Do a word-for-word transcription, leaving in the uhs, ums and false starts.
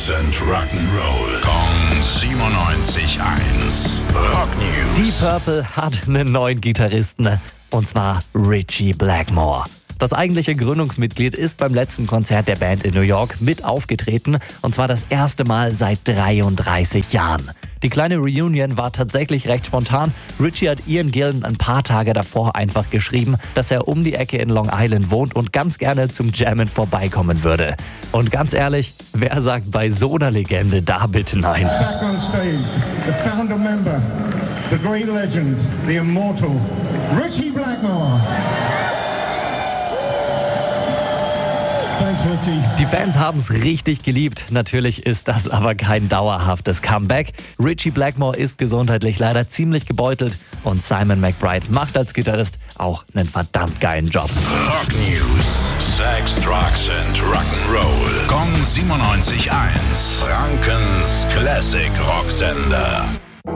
and Rock'n'Roll. Kong siebenundneunzig Komma eins. Rock News. Die Purple hat einen neuen Gitarristen, und zwar Ritchie Blackmore. Das eigentliche Gründungsmitglied ist beim letzten Konzert der Band in New York mit aufgetreten, und zwar das erste Mal seit dreiunddreißig Jahren. Die kleine Reunion war tatsächlich recht spontan. Ritchie hat Ian Gillan ein paar Tage davor einfach geschrieben, dass er um die Ecke in Long Island wohnt und ganz gerne zum Jammen vorbeikommen würde. Und ganz ehrlich, wer sagt bei so einer Legende da bitte nein? Back on stage, the founder member, the great legend, the immortal Ritchie Blackmore. Thanks, Ritchie. Die Fans haben es richtig geliebt. Natürlich ist das aber kein dauerhaftes Comeback. Ritchie Blackmore ist gesundheitlich leider ziemlich gebeutelt und Simon McBride macht als Gitarrist auch einen verdammt geilen Job. Rock News. Sex, Drugs and Rock'n'Roll. Kong siebenundneunzig Komma eins. Frankens Classic Rocksender.